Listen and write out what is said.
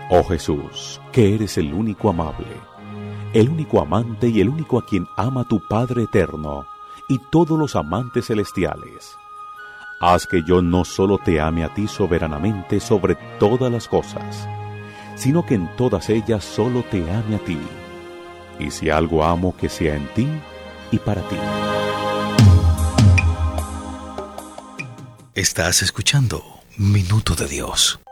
Oh Jesús, que eres el único amable, el único amante y el único a quien ama tu Padre eterno y todos los amantes celestiales. Haz que yo no solo te ame a ti soberanamente sobre todas las cosas, sino que en todas ellas solo te ame a ti. Y si algo amo, que sea en ti y para ti. Estás escuchando Minuto de Dios.